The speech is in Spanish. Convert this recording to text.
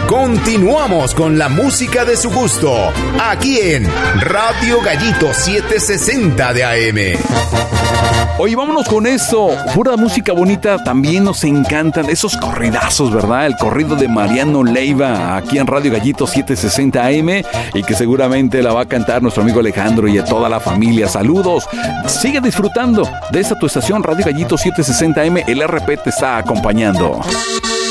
Continuamos con la música de su gusto, aquí en Radio Gallito 760 de AM. Oye, vámonos con esto. Pura música bonita, también nos encantan esos corridazos, ¿verdad? El corrido de Mariano Leiva, aquí en Radio Gallito 760 AM, y que seguramente la va a cantar nuestro amigo Alejandro y a toda la familia. Saludos. Sigue disfrutando de esta tu estación Radio Gallito 760 AM. El RP te está acompañando.